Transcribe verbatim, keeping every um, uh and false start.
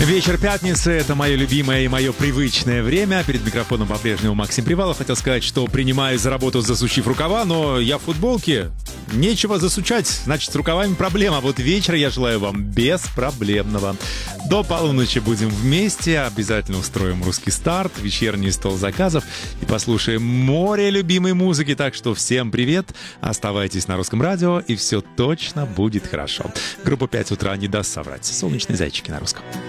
Вечер пятницы – это мое любимое и мое привычное время. Перед микрофоном по-прежнему Максим Привалов. Хотел сказать, что принимаю за работу, засучив рукава, но я в футболке. Нечего засучать, значит, с рукавами проблема. Вот вечер я желаю вам беспроблемного. До полуночи будем вместе, обязательно устроим русский старт, вечерний стол заказов и послушаем море любимой музыки. Так что всем привет, оставайтесь на Русском радио, и все точно будет хорошо. Группа «пять утра» не даст соврать. Солнечные зайчики на русском.